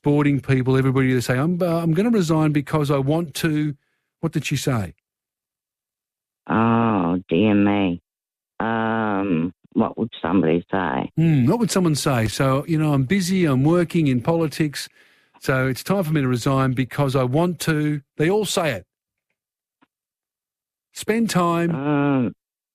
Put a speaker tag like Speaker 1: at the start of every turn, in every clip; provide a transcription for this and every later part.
Speaker 1: sporting people, everybody to say, I'm going to resign because I want to. What did she say?
Speaker 2: Oh, dear me. What would somebody say?
Speaker 1: What would someone say? So, I'm busy, I'm working in politics, so it's time for me to resign because I want to. They all say it. Spend time.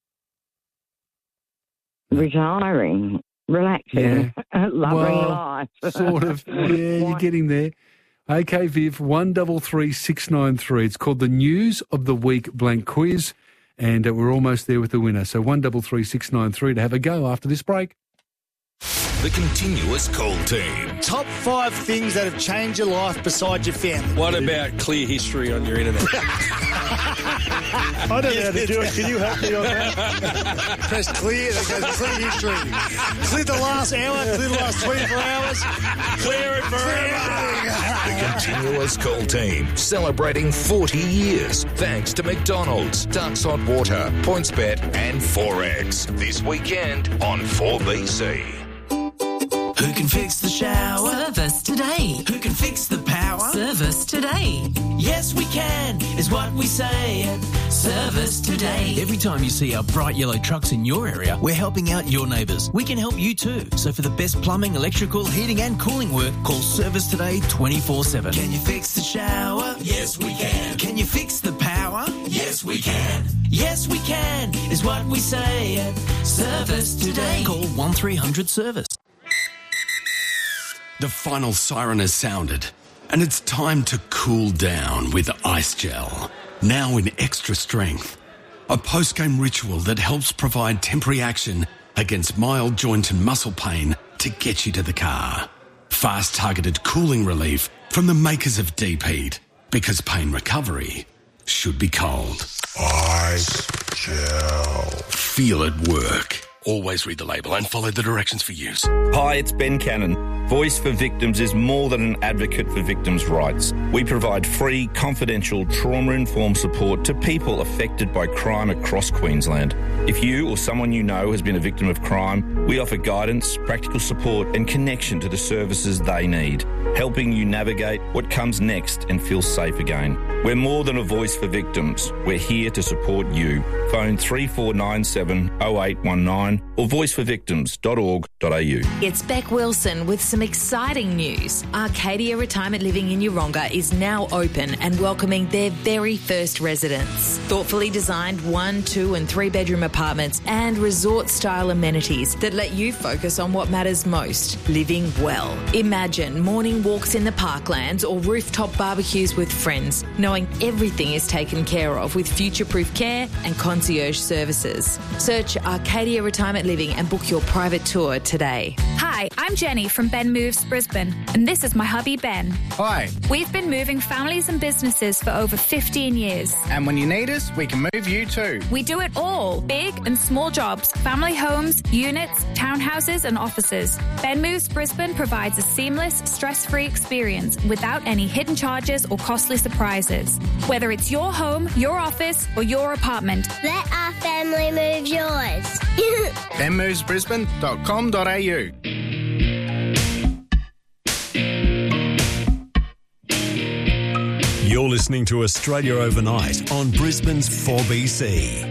Speaker 2: Retiring, relaxing, loving life.
Speaker 1: Sort of. Yeah, you're getting there. Okay, Viv, 133693. It's called the News of the Week blank quiz, and we're almost there with the winner. So 133693 to have a go after this break.
Speaker 3: The Continuous Call Team.
Speaker 4: Top 5 things that have changed your life besides your family.
Speaker 5: What about clear history on your internet?
Speaker 4: I don't know how to do it. Can you help me on that? Press clear, that goes clear history. Clear the last hour, clear the last 24 hours. Clear it forever.
Speaker 3: The Continuous Call Team, celebrating 40 years. Thanks to McDonald's, Ducks Hot Water, PointsBet and Forex. This weekend on 4BC.
Speaker 6: Who can fix the shower?
Speaker 7: Service Today.
Speaker 6: Who can fix the power?
Speaker 7: Service Today.
Speaker 6: Yes, we can, is what we say at Service Today.
Speaker 8: Every time you see our bright yellow trucks in your area, we're helping out your neighbours. We can help you too. So for the best plumbing, electrical, heating and cooling work, call Service Today 24/7.
Speaker 6: Can you fix the shower? Yes, we can. Can you fix the power? Yes, we can. Yes, we can, is what we say at Service Today.
Speaker 8: Call 1300 Service.
Speaker 9: The final siren has sounded, and it's time to cool down with Ice Gel, now in extra strength. A post-game ritual that helps provide temporary action against mild joint and muscle pain to get you to the car. Fast targeted cooling relief from the makers of Deep Heat, because pain recovery should be cold.
Speaker 10: Ice Gel.
Speaker 9: Feel it work. Always read the label and follow the directions for use.
Speaker 11: Hi, it's Ben Cannon. Voice for Victims is more than an advocate for victims' rights. We provide free, confidential, trauma-informed support to people affected by crime across Queensland. If you or someone you know has been a victim of crime, we offer guidance, practical support and connection to the services they need, helping you navigate what comes next and feel safe again. We're more than a voice for victims. We're here to support you. Phone 3497 0819 or voiceforvictims.org.au.
Speaker 12: It's Beck Wilson with some exciting news. Arcadia Retirement Living in Yeronga is now open and welcoming their very first residents. Thoughtfully designed 1, 2 and 3 bedroom apartments and resort-style amenities that let you focus on what matters most, living well. Imagine morning walks in the parklands or rooftop barbecues with friends, knowing everything is taken care of with future-proof care and concierge services. Search Arcadia Retirement Living and book your private tour today.
Speaker 13: Hi, I'm Jenny from Ben Moves Brisbane, and this is my hubby Ben.
Speaker 14: Hi.
Speaker 13: We've been moving families and businesses for over 15 years.
Speaker 14: And when you need us, we can move you too.
Speaker 13: We do it all, big and small jobs, family homes, units, townhouses and offices. Ben Moves Brisbane provides a seamless, stress-free experience without any hidden charges or costly surprises. Whether it's your home, your office or your apartment,
Speaker 15: let our family move yours.
Speaker 14: benmovesbrisbane.com.au.
Speaker 3: You're listening to Australia Overnight on Brisbane's 4BC.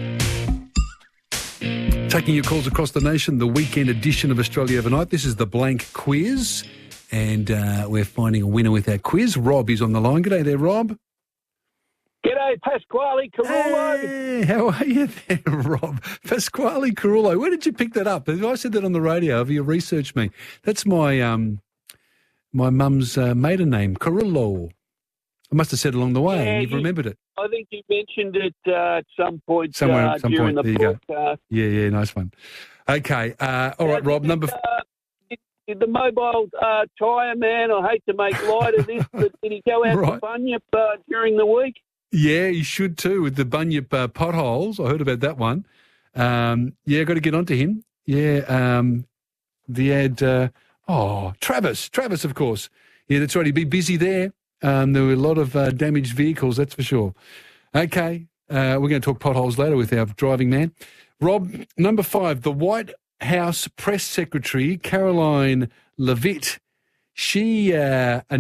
Speaker 1: Taking your calls across the nation, the weekend edition of Australia Overnight. This is the blank quiz, and we're finding a winner with our quiz. Rob is on the line. G'day there, Rob.
Speaker 16: G'day, Pasquale Carullo.
Speaker 1: Hey, how are you there, Rob? Pasquale Carullo. Where did you pick that up? I said that on the radio. Have you researched me? That's my my mum's maiden name, Carullo. I must have said along the way, and you've remembered it.
Speaker 16: I think you mentioned it at some point
Speaker 1: somewhere
Speaker 16: during the
Speaker 1: there you
Speaker 16: podcast.
Speaker 1: Go. Yeah, nice one. Okay, all right, Rob, number...
Speaker 16: the mobile tyre man, I hate to make light of this, but did he go out to Bunyip during the week?
Speaker 1: Yeah, he should too, with the Bunyip potholes. I heard about that one. Yeah, got to get onto him. Yeah, the ad... Travis, of course. Yeah, that's right, he'd be busy there. There were a lot of damaged vehicles, that's for sure. Okay, we're going to talk potholes later with our driving man. Rob, number 5, the White House Press Secretary, Caroline Leavitt, she